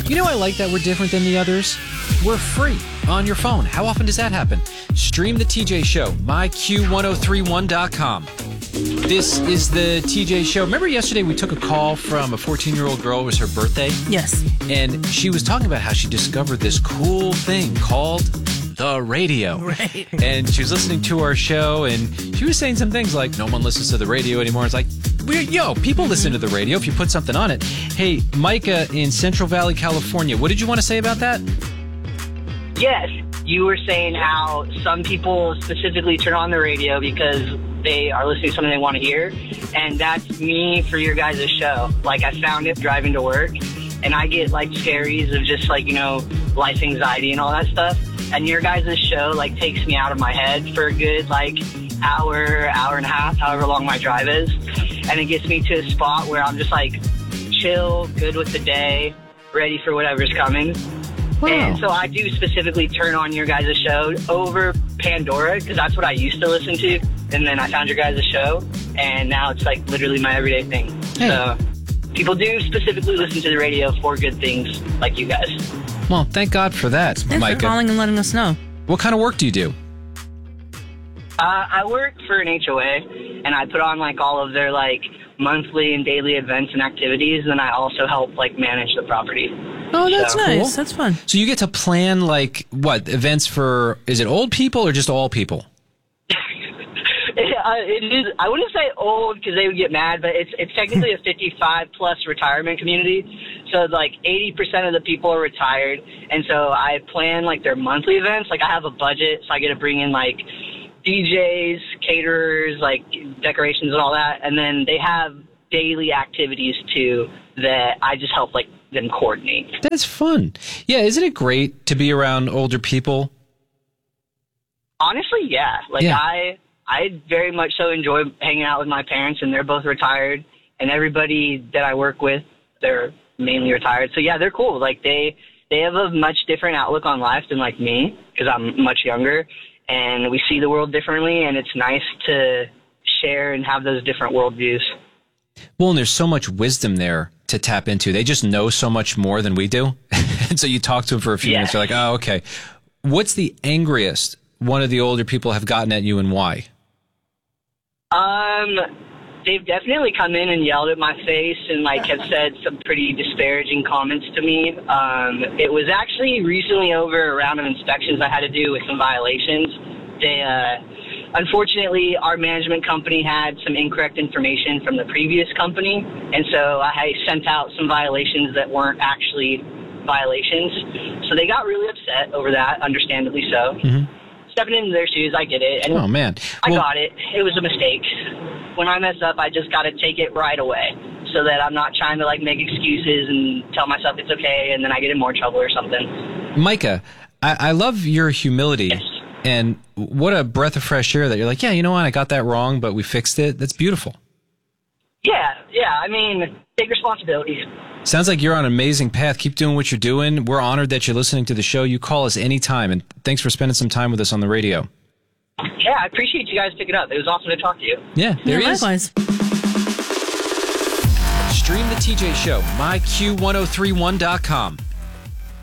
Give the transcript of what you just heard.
You know, I like that we're different than the others. We're free on your phone. How often does that happen? Stream the TJ Show, myq1031.com. This is the TJ Show. Remember yesterday we took a call from a 14-year-old girl. It was her birthday. Yes. And she was talking about how she discovered this cool thing called the radio. Right. And she was listening to our show, and she was saying some things like, no one listens to the radio anymore. It's like, people listen to the radio if you put something on it. Hey, Micah in Central Valley, California, what did you want to say about that? Yes, you were saying how some people specifically turn on the radio because they are listening to something they want to hear, and that's me for your guys' show. Like, I found it driving to work, and I get, like, scaries of just, like, you know, life anxiety and all that stuff, and your guys' show, like, takes me out of my head for a good, like, hour and a half, however long my drive is, and it gets me to a spot where I'm just, like, chill, good with the day, ready for whatever's coming. Wow. And so I do specifically turn on your guys' show over Pandora because that's what I used to listen to. And then I found your guys' show, and now it's like literally my everyday thing. Hey. So people do specifically listen to the radio for good things like you guys. Well, thank God for that, Thanks Micah. for calling and letting us know. What kind of work do you do? I work for an HOA, and I put on like all of their like monthly and daily events and activities, and I also help like manage the property. Oh, that's So- nice. Cool. That's fun. So you get to plan, like, what, events for, is it old people or just all people? It is. I wouldn't say old because they would get mad, but it's technically a 55-plus retirement community. So like 80% of the people are retired, and so I plan like their monthly events. Like I have a budget, so I get to bring in like DJs, caterers, like decorations and all that, and then they have daily activities too that I just help like them coordinate. That's fun. Yeah, isn't it great to be around older people? Honestly, yeah. Like Yeah. I very much so enjoy hanging out with my parents, and they're both retired, and everybody that I work with, they're mainly retired. So yeah, they're cool. Like they have a much different outlook on life than like me because I'm much younger, and we see the world differently, and it's nice to share and have those different worldviews. Well, and there's so much wisdom there to tap into. They just know so much more than we do. And so you talk to them for a few minutes, you're like, oh, okay. What's the angriest one of the older people have gotten at you, and why? They've definitely come in and yelled at my face and like have said some pretty disparaging comments to me. It was actually recently over a round of inspections I had to do with some violations. Unfortunately, our management company had some incorrect information from the previous company, and so I sent out some violations that weren't actually violations. So they got really upset over that, understandably so. Mm-hmm. Stepping into their shoes, I get it. And Oh, man. I Well, got it. It was a mistake. When I mess up, I just got to take it right away so that I'm not trying to like make excuses and tell myself it's okay and then I get in more trouble or something. Micah, I love your humility. Yes. And what a breath of fresh air that you're like, yeah, you know what? I got that wrong, but we fixed it. That's beautiful. Yeah. I mean, take responsibility. Sounds like you're on an amazing path. Keep doing what you're doing. We're honored that you're listening to the show. You call us anytime, and thanks for spending some time with us on the radio. Yeah, I appreciate you guys picking up. It was awesome to talk to you. Yeah, there he is. Likewise. Stream the TJ Show, myq1031.com.